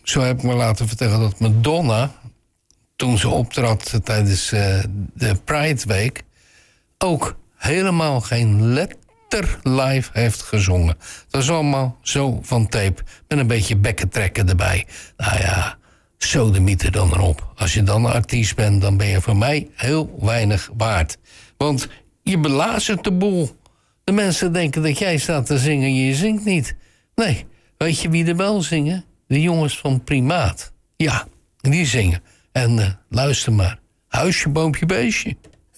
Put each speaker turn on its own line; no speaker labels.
Zo heb ik me laten vertellen dat Madonna, toen ze optrad tijdens de Pride Week, ook helemaal geen letter live heeft gezongen. Dat is allemaal zo van tape, met een beetje bekkentrekken erbij. Nou ja, sodemieter dan erop. Als je dan een artiest bent, dan ben je voor mij heel weinig waard. Want je belazert de boel. De mensen denken dat jij staat te zingen en je zingt niet. Nee, weet je wie er wel zingen? De jongens van Primaat. Ja, die zingen. En luister maar. Huisje, boompje, beestje.